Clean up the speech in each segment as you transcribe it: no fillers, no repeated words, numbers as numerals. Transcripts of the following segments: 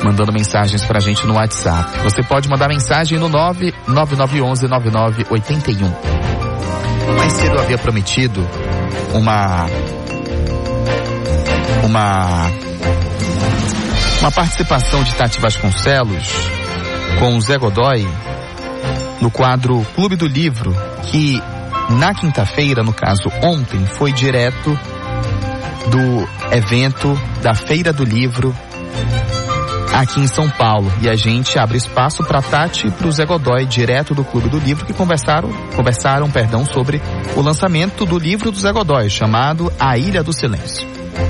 mandando mensagens pra gente no WhatsApp. Você pode mandar mensagem no 99911-9981. Mais cedo eu havia prometido uma participação de Tati Vasconcelos com o Zé Godoy no quadro Clube do Livro, que na quinta-feira, no caso ontem, foi direto do evento da Feira do Livro aqui em São Paulo. E a gente abre espaço para Tati e para o Zé Godoy, direto do Clube do Livro, que conversaram sobre o lançamento do livro do Zé Godoy, chamado A Ilha do Silêncio.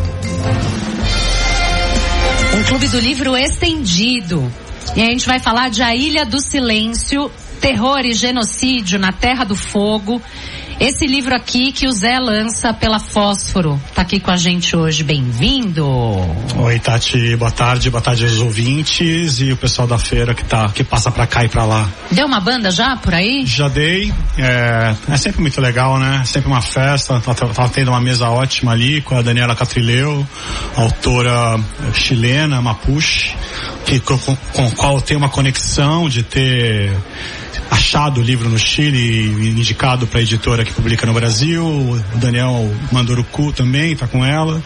Um Clube do Livro estendido. E a gente vai falar de A Ilha do Silêncio, Terror e Genocídio na Terra do Fogo. Esse livro aqui que o Zé lança pela Fósforo. Tá aqui com a gente hoje, bem-vindo. Oi, Tati, boa tarde aos ouvintes e o pessoal da feira que passa pra cá e pra lá. Deu uma banda já por aí? Já dei, é sempre muito legal, né? Sempre uma festa, tava tendo uma mesa ótima ali com a Daniela Catrileu, autora chilena, Mapuche, com a qual tem uma conexão de ter achado o livro no Chile e indicado para a editora que publica no Brasil. O Daniel Manduruku também tá com ela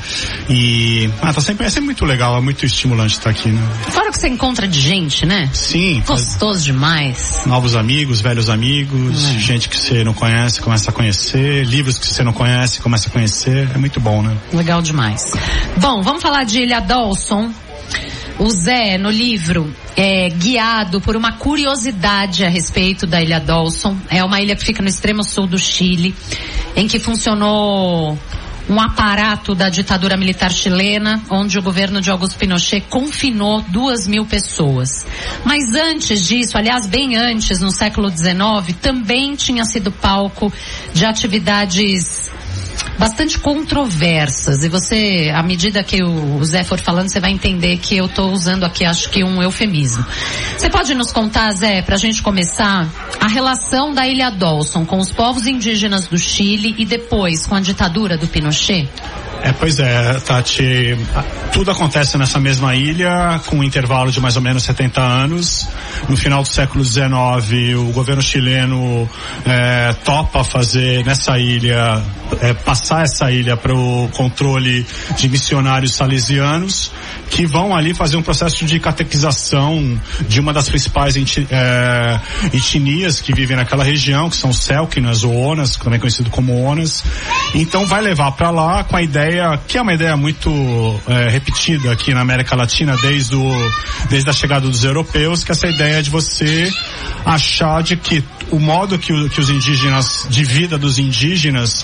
e é sempre muito legal, é muito estimulante estar aqui, né? Fora que você encontra de gente, né? Sim. Gostoso demais. Novos amigos, velhos amigos, gente que você não conhece, começa a conhecer, livros que você não conhece, começa a conhecer, é muito bom, né? Legal demais. Bom, vamos falar de Ilha Dawson. O Zé, no livro, é guiado por uma curiosidade a respeito da Ilha Dawson. É uma ilha que fica no extremo sul do Chile, em que funcionou um aparato da ditadura militar chilena, onde o governo de Augusto Pinochet confinou 2.000 pessoas. Mas antes disso, aliás, bem antes, no século XIX, também tinha sido palco de atividades bastante controversas, e você, à medida que o Zé for falando, você vai entender que eu estou usando aqui, acho que um eufemismo. Você pode nos contar, Zé, pra gente começar, a relação da Ilha Dawson com os povos indígenas do Chile e depois com a ditadura do Pinochet? Pois é, Tati, tudo acontece nessa mesma ilha com um intervalo de mais ou menos 70 anos. No final do século XIX, o governo chileno topa fazer nessa ilha, passar essa ilha para o controle de missionários salesianos, que vão ali fazer um processo de catequização de uma das principais etnias que vivem naquela região, que são os Selknam, ou Onas, também conhecido como Onas. Então vai levar para lá com a ideia, que é uma ideia muito repetida aqui na América Latina desde a chegada dos europeus, que é essa ideia de você achar de que o modo que os indígenas, de vida dos indígenas,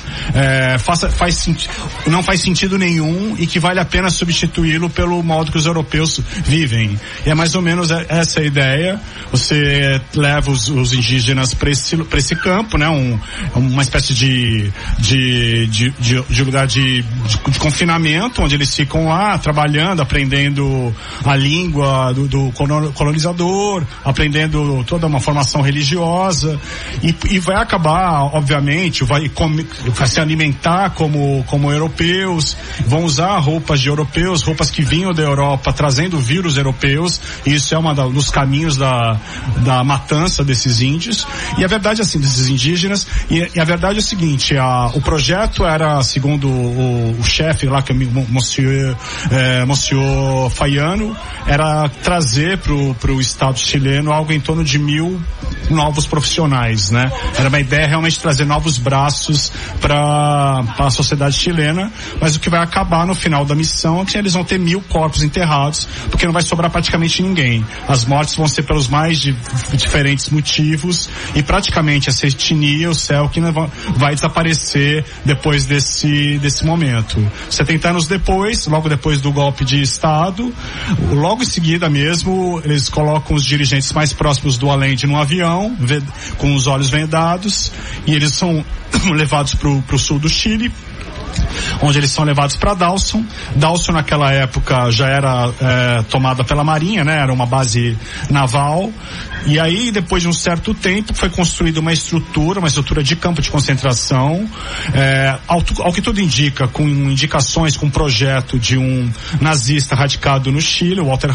não faz sentido nenhum e que vale a pena substituí-lo pelo modo que os europeus vivem. E é mais ou menos essa a ideia. Você leva os indígenas para esse campo, né? Uma espécie de lugar de confinamento, onde eles ficam lá trabalhando, aprendendo a língua do colonizador, aprendendo toda uma formação religiosa, e vai acabar, obviamente, vai se alimentar como europeus, vão usar roupas de europeus, roupas que vinham da Europa trazendo vírus europeus, e isso é um dos caminhos da matança desses índios. E a verdade, assim, desses indígenas, e a verdade é o seguinte, o projeto era, segundo o chefe lá, que é Monsieur Faiano, era trazer pro Estado chileno algo em torno de 1.000 novos profissionais, né? Era uma ideia realmente trazer novos braços para a sociedade chilena, mas o que vai acabar no final da missão é que eles vão ter 1.000 corpos enterrados, porque não vai sobrar praticamente ninguém. As mortes vão ser pelos mais diferentes motivos, e praticamente essa etnia, o Selknam, vai desaparecer depois desse momento. 70 anos depois, logo depois do golpe de Estado, logo em seguida mesmo, eles colocam os dirigentes mais próximos do Allende num avião, com os olhos vendados, e eles são levados pro sul do Chile, onde eles são levados para Dawson. Dawson naquela época já era tomada pela Marinha, né? Era uma base naval. E aí, depois de um certo tempo, foi construída uma estrutura de campo de concentração, ao que tudo indica, com indicações, com um projeto de um nazista radicado no Chile, Walter